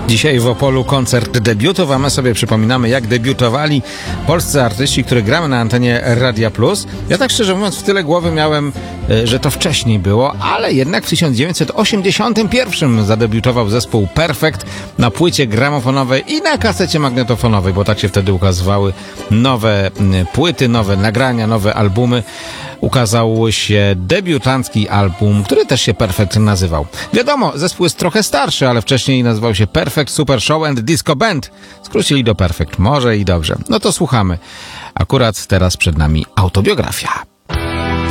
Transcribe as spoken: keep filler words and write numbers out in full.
Dzisiaj w Opolu koncert debiutów, a my sobie przypominamy, jak debiutowali polscy artyści, których gramy na antenie Radia Plus. Ja tak szczerze mówiąc w tyle głowy miałem, że to wcześniej było, ale jednak w tysiąc dziewięćset osiemdziesiątym pierwszym zadebiutował zespół Perfekt na płycie gramofonowej i na kasecie magnetofonowej, bo tak się wtedy ukazywały nowe płyty, nowe nagrania, nowe albumy. Ukazał się debiutancki album, który też się Perfekt nazywał. Wiadomo, zespół jest trochę starszy, ale wcześniej nazywał się Perfect Super Show and Disco Band. Skrócili do Perfekt. Może i dobrze. No to słuchamy. Akurat teraz przed nami autobiografia.